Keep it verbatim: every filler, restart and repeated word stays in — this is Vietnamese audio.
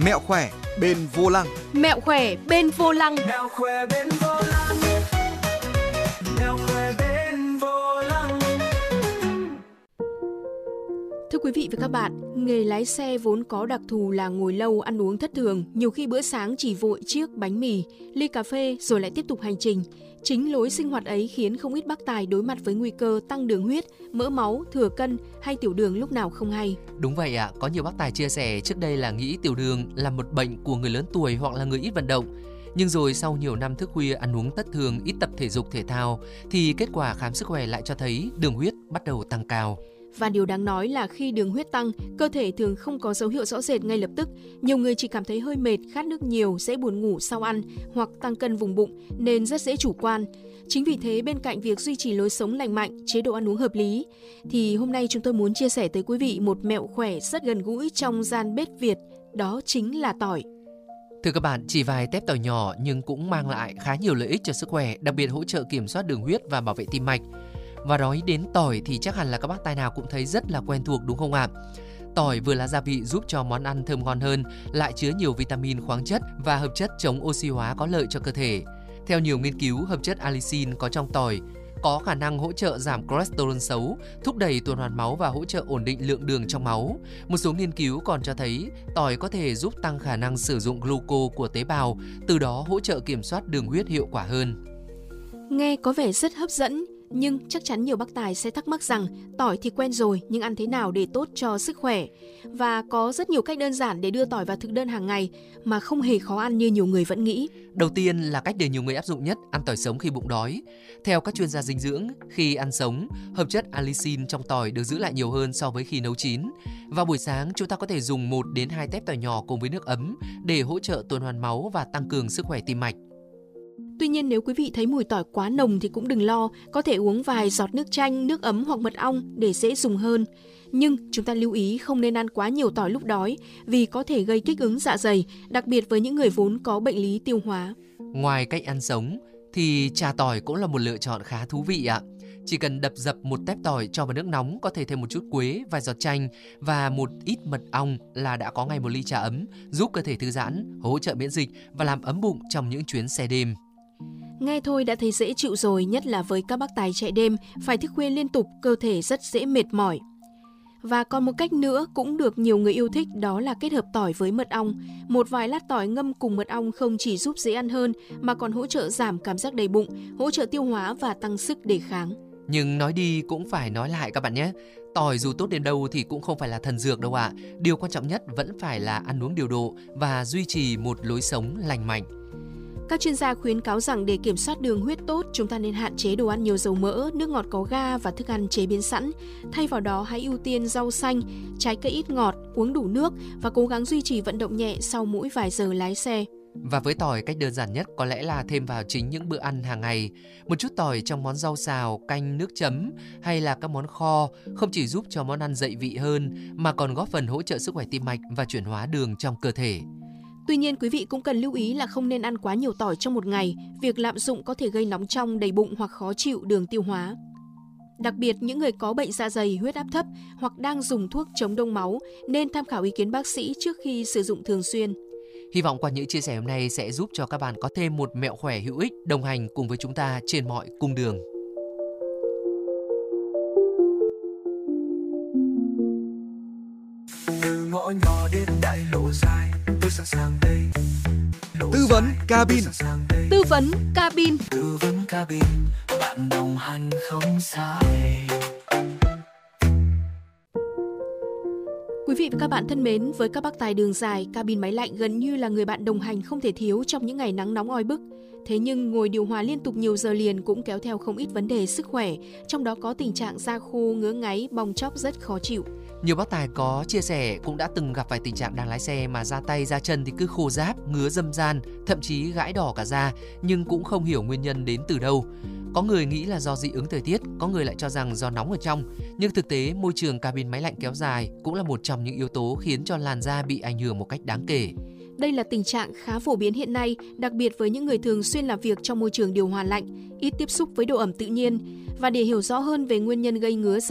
Mẹo khỏe bên vô lăng. Mẹo khỏe bên vô lăng. Mẹo khỏe bên vô lăng. Mẹo khỏe bên vô lăng. Thưa quý vị và các bạn, nghề lái xe vốn có đặc thù là ngồi lâu, ăn uống thất thường, nhiều khi bữa sáng chỉ vội chiếc bánh mì, ly cà phê rồi lại tiếp tục hành trình. Chính lối sinh hoạt ấy khiến không ít bác tài đối mặt với nguy cơ tăng đường huyết, mỡ máu, thừa cân hay tiểu đường lúc nào không hay. Đúng vậy ạ, à, có nhiều bác tài chia sẻ trước đây là nghĩ tiểu đường là một bệnh của người lớn tuổi hoặc là người ít vận động. Nhưng rồi sau nhiều năm thức khuya, ăn uống thất thường, ít tập thể dục thể thao thì kết quả khám sức khỏe lại cho thấy đường huyết bắt đầu tăng cao. Và điều đáng nói là khi đường huyết tăng, cơ thể thường không có dấu hiệu rõ rệt ngay lập tức. Nhiều người chỉ cảm thấy hơi mệt, khát nước nhiều, dễ buồn ngủ sau ăn hoặc tăng cân vùng bụng nên rất dễ chủ quan. Chính vì thế, bên cạnh việc duy trì lối sống lành mạnh, chế độ ăn uống hợp lý, thì hôm nay chúng tôi muốn chia sẻ tới quý vị một mẹo khỏe rất gần gũi trong gian bếp Việt, đó chính là tỏi. Thưa các bạn, chỉ vài tép tỏi nhỏ nhưng cũng mang lại khá nhiều lợi ích cho sức khỏe, đặc biệt hỗ trợ kiểm soát đường huyết và bảo vệ tim mạch. Và nói đến tỏi thì chắc hẳn là các bác tài nào cũng thấy rất là quen thuộc đúng không ạ? Tỏi vừa là gia vị giúp cho món ăn thơm ngon hơn, lại chứa nhiều vitamin, khoáng chất và hợp chất chống oxy hóa có lợi cho cơ thể. Theo nhiều nghiên cứu, hợp chất allicin có trong tỏi có khả năng hỗ trợ giảm cholesterol xấu, thúc đẩy tuần hoàn máu và hỗ trợ ổn định lượng đường trong máu. Một số nghiên cứu còn cho thấy tỏi có thể giúp tăng khả năng sử dụng gluco của tế bào, từ đó hỗ trợ kiểm soát đường huyết hiệu quả hơn. Nghe có vẻ rất hấp dẫn, nhưng chắc chắn nhiều bác tài sẽ thắc mắc rằng tỏi thì quen rồi nhưng ăn thế nào để tốt cho sức khỏe. Và có rất nhiều cách đơn giản để đưa tỏi vào thực đơn hàng ngày mà không hề khó ăn như nhiều người vẫn nghĩ. Đầu tiên là cách để nhiều người áp dụng nhất, ăn tỏi sống khi bụng đói. Theo các chuyên gia dinh dưỡng, khi ăn sống, hợp chất allicin trong tỏi được giữ lại nhiều hơn so với khi nấu chín. Vào buổi sáng, chúng ta có thể dùng một đến hai tép tỏi nhỏ cùng với nước ấm để hỗ trợ tuần hoàn máu và tăng cường sức khỏe tim mạch. Tuy nhiên nếu quý vị thấy mùi tỏi quá nồng thì cũng đừng lo, có thể uống vài giọt nước chanh, nước ấm hoặc mật ong để dễ dùng hơn. Nhưng chúng ta lưu ý không nên ăn quá nhiều tỏi lúc đói vì có thể gây kích ứng dạ dày, đặc biệt với những người vốn có bệnh lý tiêu hóa. Ngoài cách ăn sống thì trà tỏi cũng là một lựa chọn khá thú vị ạ. Chỉ cần đập dập một tép tỏi cho vào nước nóng, có thể thêm một chút quế, vài giọt chanh và một ít mật ong là đã có ngay một ly trà ấm, giúp cơ thể thư giãn, hỗ trợ miễn dịch và làm ấm bụng trong những chuyến xe đêm. Nghe thôi đã thấy dễ chịu rồi, nhất là với các bác tài chạy đêm, phải thức khuya liên tục, cơ thể rất dễ mệt mỏi. Và còn một cách nữa cũng được nhiều người yêu thích, đó là kết hợp tỏi với mật ong. Một vài lát tỏi ngâm cùng mật ong không chỉ giúp dễ ăn hơn mà còn hỗ trợ giảm cảm giác đầy bụng, hỗ trợ tiêu hóa và tăng sức đề kháng. Nhưng nói đi cũng phải nói lại các bạn nhé. Tỏi dù tốt đến đâu thì cũng không phải là thần dược đâu ạ. Điều quan trọng nhất vẫn phải là ăn uống điều độ và duy trì một lối sống lành mạnh. Các chuyên gia khuyến cáo rằng để kiểm soát đường huyết tốt, chúng ta nên hạn chế đồ ăn nhiều dầu mỡ, nước ngọt có ga và thức ăn chế biến sẵn. Thay vào đó, hãy ưu tiên rau xanh, trái cây ít ngọt, uống đủ nước và cố gắng duy trì vận động nhẹ sau mỗi vài giờ lái xe. Và với tỏi, cách đơn giản nhất có lẽ là thêm vào chính những bữa ăn hàng ngày. Một chút tỏi trong món rau xào, canh, nước chấm hay là các món kho không chỉ giúp cho món ăn dậy vị hơn mà còn góp phần hỗ trợ sức khỏe tim mạch và chuyển hóa đường trong cơ thể. Tuy nhiên, quý vị cũng cần lưu ý là không nên ăn quá nhiều tỏi trong một ngày. Việc lạm dụng có thể gây nóng trong, đầy bụng hoặc khó chịu đường tiêu hóa. Đặc biệt, những người có bệnh dạ dày, huyết áp thấp hoặc đang dùng thuốc chống đông máu nên tham khảo ý kiến bác sĩ trước khi sử dụng thường xuyên. Hy vọng qua những chia sẻ hôm nay sẽ giúp cho các bạn có thêm một mẹo khỏe hữu ích đồng hành cùng với chúng ta trên mọi cung đường. Từ ngõ nhỏ đến đại lộ dài, tôi sẵn sàng đây. Tư vấn cabin. Tư vấn cabin. Tư vấn cabin, bạn đồng hành không sai. Quý vị và các bạn thân mến, với các bác tài đường dài, cabin máy lạnh gần như là người bạn đồng hành không thể thiếu trong những ngày nắng nóng oi bức. Thế nhưng ngồi điều hòa liên tục nhiều giờ liền cũng kéo theo không ít vấn đề sức khỏe, trong đó có tình trạng da khô, ngứa ngáy, bong tróc rất khó chịu. Nhiều bác tài có chia sẻ cũng đã từng gặp phải tình trạng đang lái xe mà da tay, da chân thì cứ khô ráp, ngứa râm ran, thậm chí gãi đỏ cả da, nhưng cũng không hiểu nguyên nhân đến từ đâu. Có người nghĩ là do dị ứng thời tiết, có người lại cho rằng do nóng ở trong. Nhưng thực tế, môi trường cabin máy lạnh kéo dài cũng là một trong những yếu tố khiến cho làn da bị ảnh hưởng một cách đáng kể. Đây là tình trạng khá phổ biến hiện nay, đặc biệt với những người thường xuyên làm việc trong môi trường điều hòa lạnh, ít tiếp xúc với độ ẩm tự nhiên. Và để hiểu rõ hơn về nguyên nhân gây ngứa da